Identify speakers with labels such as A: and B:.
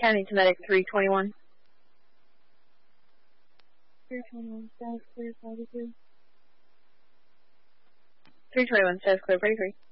A: County to medic 321.
B: 321, status clear, 43.
A: 321, status clear, 43.